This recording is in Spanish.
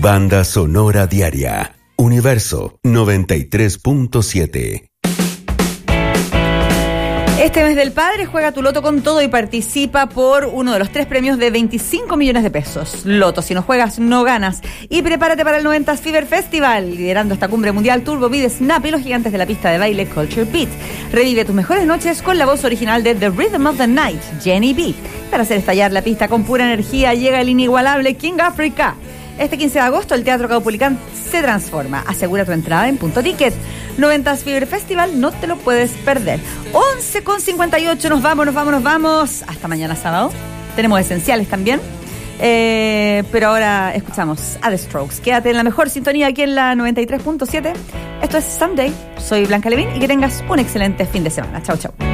banda sonora diaria. Universo 93.7. Este mes del padre juega tu Loto con todo y participa por uno de los 3 premios de 25 millones de pesos. Loto, si no juegas, no ganas. Y prepárate para el 90s Fever Festival, liderando esta cumbre mundial Turbo Beat, Snap y los gigantes de la pista de baile Culture Beat. Revive tus mejores noches con la voz original de The Rhythm of the Night, Jenny B. Para hacer estallar la pista con pura energía, llega el inigualable King Africa. Este 15 de agosto el Teatro Caupolicán se transforma. Asegura tu entrada en Punto Ticket. 90s Fever Festival, no te lo puedes perder. 11:58, nos vamos. Hasta mañana sábado. Tenemos esenciales también. Pero ahora escuchamos a The Strokes. Quédate en la mejor sintonía aquí en la 93.7. Esto es Someday. Soy Blanca Levín y que tengas un excelente fin de semana. Chau, chau.